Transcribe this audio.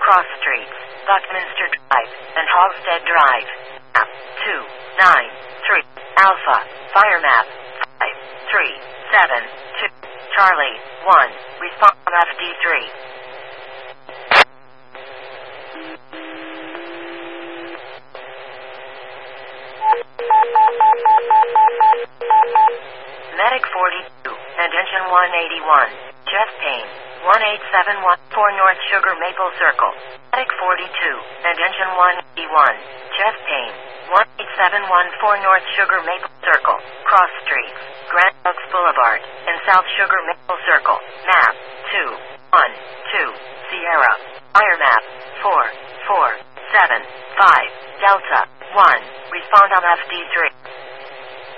cross streets, Buckminster Drive, and Halstead Drive. Map 293 Alpha, fire map 5372 Charlie 1, respond on FD3. Medic 42, and engine 181, chest pain, 18714 North Sugar Maple Circle. Medic 42, and engine 181, chest pain, 18714 North Sugar Maple Circle, cross streets, Grand Oaks Boulevard, and South Sugar Maple Circle. Map 212 Sierra, fire map 4475 Delta 1, respond on FD3.